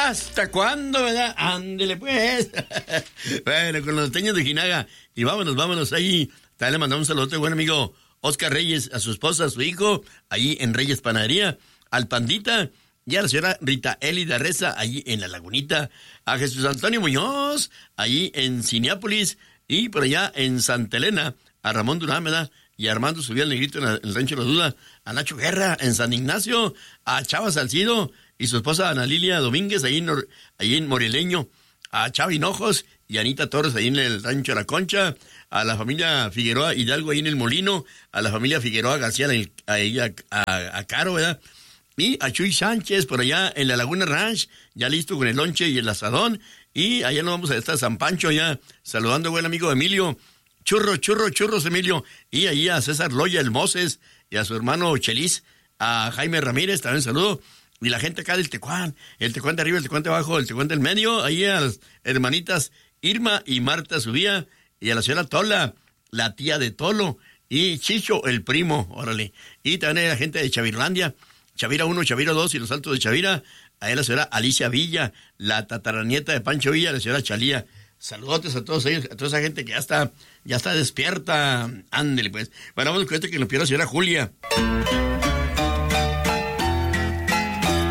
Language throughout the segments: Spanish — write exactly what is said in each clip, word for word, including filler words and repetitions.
¿Hasta cuándo, verdad? Ándele, pues. Bueno, con los norteños de Jinaga. Y vámonos, vámonos ahí. También le mandamos un saludo a buen amigo Oscar Reyes, a su esposa, a su hijo, allí en Reyes Panadería, al Pandita, y a la señora Rita Elida Reza, allí en La Lagunita, a Jesús Antonio Muñoz, allí en Cineápolis, y por allá en Santa Elena, a Ramón Durán, ¿verdad? Y a Armando Subía el Negrito en, la, en el Rancho de la Duda, a Nacho Guerra en San Ignacio, a Chava Salcido y su esposa Ana Lilia Domínguez, allí en, allí en Morelenyo, a Chava Hinojos y Anita Torres, ahí en el Rancho La Concha, a la familia Figueroa Hidalgo ahí en el Molino, a la familia Figueroa García, a, ella, a, a Caro, ¿verdad? Y a Chuy Sánchez por allá en la Laguna Ranch, ya listo con el lonche y el asadón. Y allá nos vamos a estar San Pancho ya, saludando a buen amigo Emilio. Churro, churro, churros, Emilio. Y allí a César Loya, el Moses, y a su hermano Chelis, a Jaime Ramírez, también saludo. Y la gente acá del Tecuán, el Tecuán de arriba, el Tecuán de abajo, el Tecuán del medio, ahí a las hermanitas Irma y Marta Subía, y a la señora Tola, la tía de Tolo, y Chicho, el primo, órale. Y también a la gente de Chavirlandia, Chavira uno, Chavira dos y los Altos de Chavira, a la señora Alicia Villa, la tataranieta de Pancho Villa, la señora Chalía. Saludotes a todos ellos, a toda esa gente que ya está, ya está despierta. Ándele, pues. Bueno, vamos con este que nos pidió la señora Julia.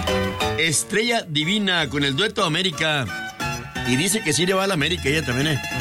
Estrella Divina con el dueto América. Y dice que sí le va a la América ella también, ¿eh?